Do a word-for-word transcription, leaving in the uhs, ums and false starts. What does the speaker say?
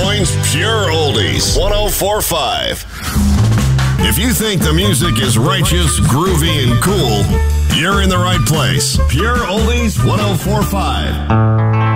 Point's Pure Oldies, one oh four point five. If you think the music is righteous, groovy, and cool, you're in the right place. Pure Oldies, one oh four point five.